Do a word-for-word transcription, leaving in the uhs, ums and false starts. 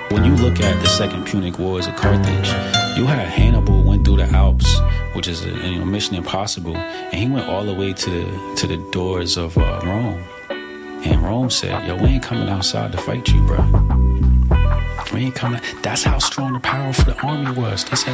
When you look at the Second Punic Wars of Carthage, you had Hannibal went through the Alps, which is a you know, mission impossible, and he went all the way to the to the doors of uh, Rome. And Rome said, yo, we ain't coming outside to fight you, bro. We ain't coming. That's how strong and powerful the army was. They said,